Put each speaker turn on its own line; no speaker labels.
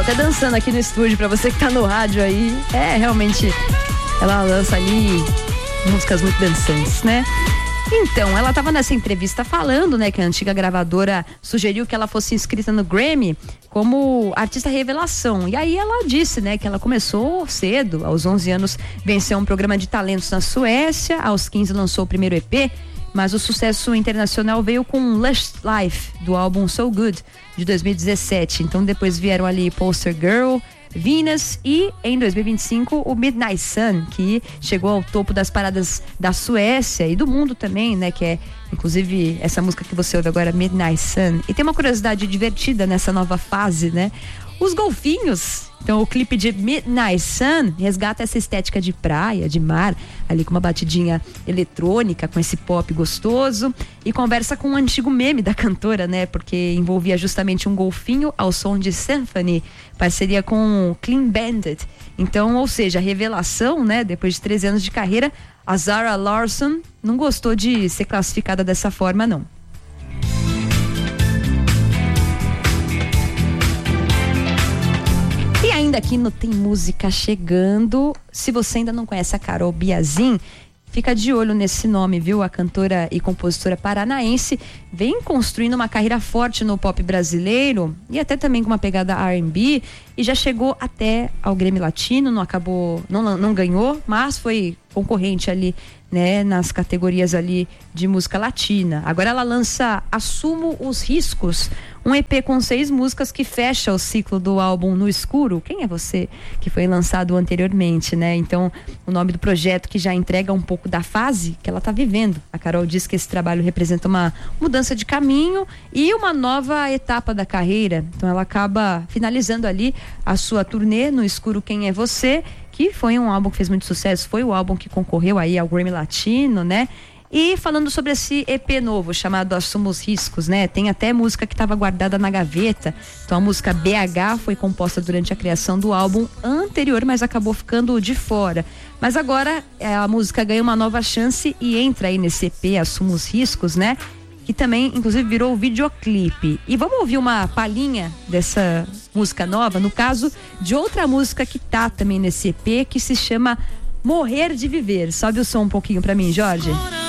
até dançando aqui no estúdio pra você que tá no rádio aí. Realmente, ela lança ali músicas muito dançantes, né? Então, ela estava nessa entrevista falando, né, que a antiga gravadora sugeriu que ela fosse inscrita no Grammy como artista revelação. E aí ela disse, né, que ela começou cedo, aos 11 anos venceu um programa de talentos na Suécia, aos 15 lançou o primeiro EP, mas o sucesso internacional veio com Lush Life, do álbum So Good, de 2017. Então depois vieram ali Poster Girl, Venus e, em 2025, o Midnight Sun, que chegou ao topo das paradas da Suécia e do mundo também, né? Que é, inclusive, essa música que você ouve agora, Midnight Sun. E tem uma curiosidade divertida nessa nova fase, né? Os golfinhos. Então, o clipe de Midnight Sun resgata essa estética de praia, de mar, ali com uma batidinha eletrônica, com esse pop gostoso, e conversa com um antigo meme da cantora, né? Porque envolvia justamente um golfinho ao som de Symphony, parceria com Clean Bandit. Então, ou seja, a revelação, né? Depois de 13 anos de carreira, a Zara Larsson não gostou de ser classificada dessa forma, não. E ainda aqui no Tem Música Chegando, se você ainda não conhece a Carol Biazin, fica de olho nesse nome, viu? A cantora e compositora paranaense vem construindo uma carreira forte no pop brasileiro e até também com uma pegada R&B, e já chegou até ao Grammy Latino, não ganhou, mas foi concorrente ali, né, nas categorias ali de música latina. Agora ela lança Assumo os Riscos, um EP com 6 músicas que fecha o ciclo do álbum No Escuro, Quem é Você?, que foi lançado anteriormente, né? Então, o nome do projeto que já entrega um pouco da fase que ela tá vivendo. A Carol diz que esse trabalho representa uma mudança de caminho e uma nova etapa da carreira. Então ela acaba finalizando ali a sua turnê No Escuro, Quem é Você?, que foi um álbum que fez muito sucesso, foi o álbum que concorreu aí ao Grammy Latino, né? E falando sobre esse EP novo, chamado Assumo os Riscos, né? Tem até música que estava guardada na gaveta. Então a música BH foi composta durante a criação do álbum anterior, mas acabou ficando de fora. Mas agora a música ganha uma nova chance e entra aí nesse EP Assumo os Riscos, né? Que também, inclusive, virou o videoclipe. E vamos ouvir uma palhinha dessa música nova, no caso de outra música que tá também nesse EP, que se chama Morrer de Viver. Sobe o som um pouquinho pra mim, Jorge.